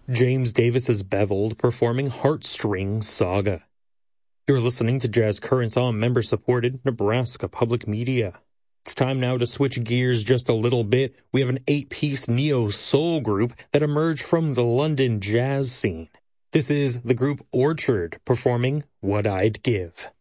James Davis's Beveled performing Heartstring Saga. You're listening to Jazz Currents on member-supported Nebraska Public Media. It's time now to switch gears just a little bit. We have an 8-piece neo-soul group that emerged from the London jazz scene. This is the group Orchard performing What I'd Give.